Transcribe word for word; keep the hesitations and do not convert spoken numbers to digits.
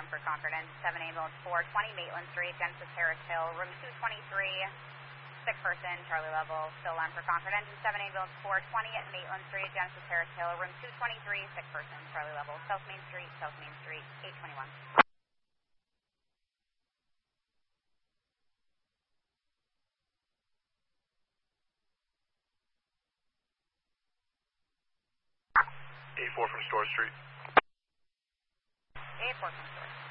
M for Concord, and seven ambulance four twenty Maitland Street, Genesis Terrace Hill, room two twenty-three, sick person, Charlie level, still M for Concord, engine seven ambulance four twenty at Maitland Street, Genesis Terrace Hill, room two twenty-three, sick person, Charlie level, South Main Street, South Main Street, eight twenty-one. eight four from Store Street. eight four from Store Street.